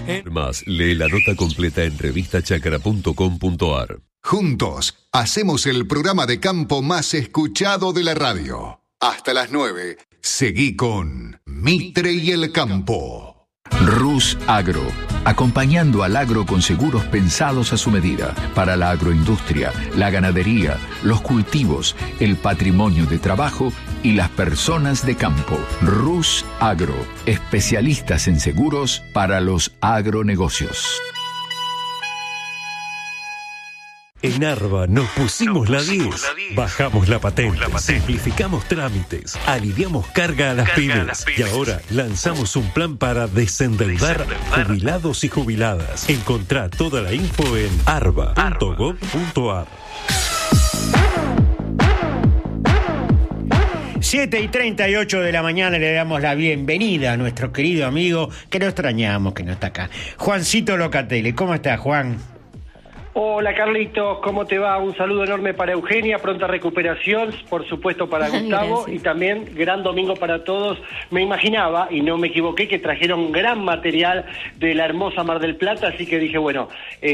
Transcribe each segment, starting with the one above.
Más, lee la nota completa en revistachacra.com.ar. Juntos, hacemos el programa de campo más escuchado de la radio. Hasta las 9, seguí con Mitre y el Campo. Rus Agro, acompañando al agro con seguros pensados a su medida, para la agroindustria, la ganadería, los cultivos, el patrimonio de trabajo y las personas de campo. Rus Agro, especialistas en seguros para los agronegocios. En Arba nos pusimos la 10, bajamos la patente, simplificamos trámites, aliviamos carga a las pymes y ahora lanzamos un plan para desendeudar jubilados y jubiladas. Encontrá toda la info en arba.gov.ar. 7:38 de la mañana le damos la bienvenida a nuestro querido amigo que lo extrañamos, que no está acá, Juancito Locatelli. ¿Cómo está, Juan? Hola Carlitos, ¿cómo te va? Un saludo enorme para Eugenia, pronta recuperación, por supuesto para Gustavo. Gracias. Y también gran domingo para todos. Me imaginaba, y no me equivoqué, que trajeron gran material de la hermosa Mar del Plata, así que dije, bueno,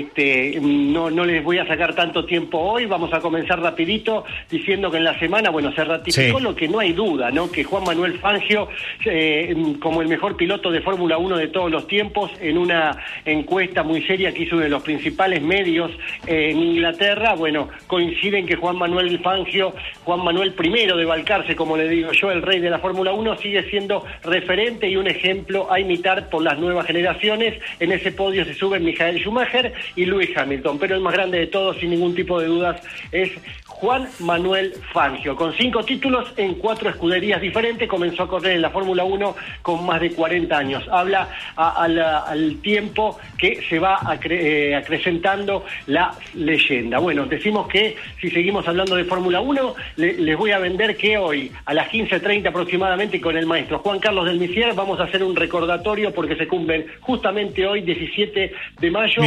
no les voy a sacar tanto tiempo hoy, vamos a comenzar rapidito diciendo que en la semana, bueno, se ratificó lo que no hay duda, ¿no? Que Juan Manuel Fangio, como el mejor piloto de Fórmula 1 de todos los tiempos, en una encuesta muy seria que hizo uno de los principales medios en Inglaterra, bueno, coinciden que Juan Manuel Fangio, Juan Manuel I de Balcarce, como le digo yo, el rey de la Fórmula 1, sigue siendo referente y un ejemplo a imitar por las nuevas generaciones. En ese podio se suben Michael Schumacher y Lewis Hamilton, pero el más grande de todos, sin ningún tipo de dudas, es Juan Manuel Fangio. Con 5 títulos en 4 escuderías diferentes, comenzó a correr en la Fórmula 1 con más de 40 años. Habla al tiempo que se va acrecentando la leyenda. Bueno, decimos que si seguimos hablando de Fórmula 1, les voy a vender que hoy, a las 15:30 aproximadamente, con el maestro Juan Carlos del Misier, vamos a hacer un recordatorio porque se cumplen justamente hoy, 17 de mayo,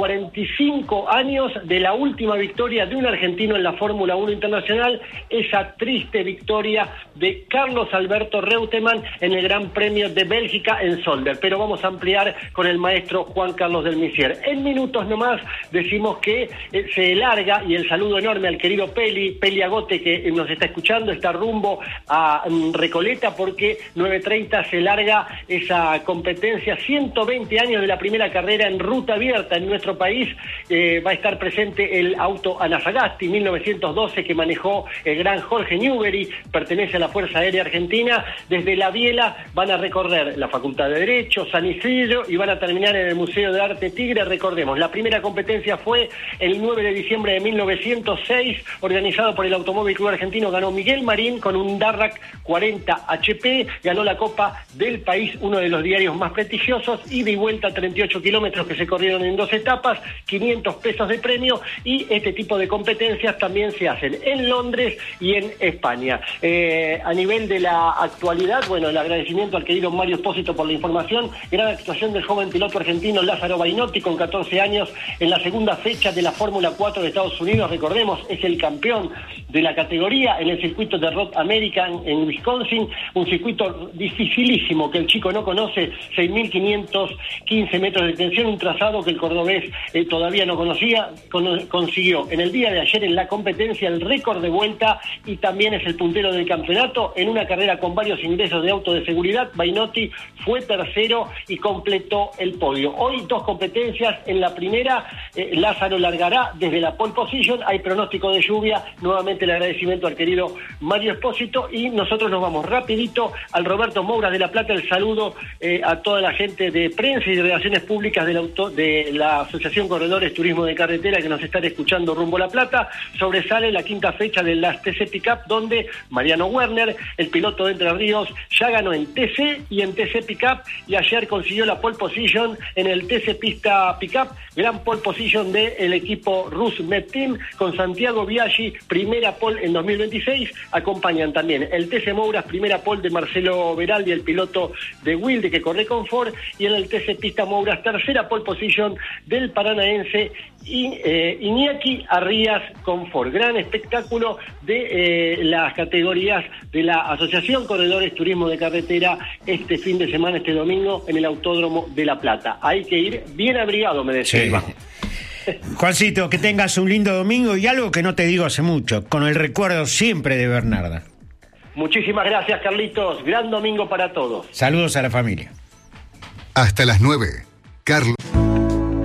45 años de la última victoria de un argentino en la Fórmula 1 internacional, esa triste victoria de Carlos Alberto Reutemann en el Gran Premio de Bélgica en Zolder. Pero vamos a ampliar con el maestro Juan Carlos del Misier. En minutos nomás decimos que se larga, y el saludo enorme al querido Peli Agote, que nos está escuchando, está rumbo a Recoleta, porque 9:30 se larga esa competencia, 120 años de la primera carrera en ruta abierta en nuestro país. Va a estar presente el auto Anasagasti 1912 que manejó el gran Jorge Newbery, pertenece a la Fuerza Aérea Argentina. Desde La Biela van a recorrer la Facultad de Derecho, San Isidro, y van a terminar en el Museo de Arte Tigre. Recordemos, la primera competencia fue el 9 de diciembre de 1906, organizado por el Automóvil Club Argentino. Ganó Miguel Marín con un Darracq 40 HP, ganó la Copa del País, uno de los diarios más prestigiosos, ida y vuelta 38 kilómetros que se corrieron en 2 etapas, 500 pesos de premio, y este tipo de competencias también se hacen en Londres y en España. A nivel de la actualidad, bueno, el agradecimiento al querido Mario Espósito por la información. Gran actuación del joven piloto argentino Lázaro Bainotti, con 14 años, en la segunda fecha de la Fórmula 4 de Estados Unidos. Recordemos, es el campeón de la categoría en el circuito de Road American en Wisconsin, un circuito dificilísimo que el chico no conoce, 6.515 metros de extensión, un trazado que el cordobés todavía no conocía. Consiguió en el día de ayer en la competencia el récord de vuelta y también es el puntero del campeonato. En una carrera con varios ingresos de auto de seguridad, Bainotti fue tercero y completó el podio. Hoy 2 competencias. En la primera, Lázaro largará desde la pole position, hay pronóstico de lluvia. Nuevamente el agradecimiento al querido Mario Espósito, y nosotros nos vamos rapidito al Roberto Mouras de La Plata. El saludo a toda la gente de prensa y de relaciones públicas de la Asociación Corredores Turismo de Carretera que nos están escuchando rumbo a La Plata. Sobresale la 5ª fecha de las TC Pickup, donde Mariano Werner, el piloto de Entre Ríos, ya ganó en TC y en TC Pickup, y ayer consiguió la pole position en el TC Pista Pickup, gran pole position del equipo Rus Med Team, con Santiago Biaggi, primera pole en 2026. Acompañan también el TC Mouras, primera pole de Marcelo Veraldi, el piloto de Wilde que corre con Ford, y en el TC Pista Mouras, tercera pole position del paranaense Iñaki Arrías con Ford. Gran espectáculo de las categorías de la Asociación Corredores Turismo de Carretera este fin de semana, este domingo, en el Autódromo de La Plata. Hay que ir bien abrigado, me decía. Sí. Juancito, que tengas un lindo domingo y algo que no te digo hace mucho, con el recuerdo siempre de Bernarda. Muchísimas gracias, Carlitos. Gran domingo para todos. Saludos a la familia. Hasta las 9. Carlos.